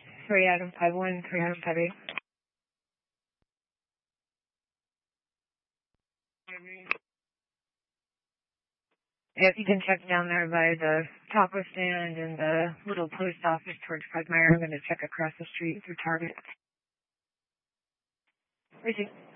3 Adam 51, 3 Adam 58. If you can check down there by the taco stand and the little post office towards Fred Meyer, I'm going to check across the street through Target. Receive.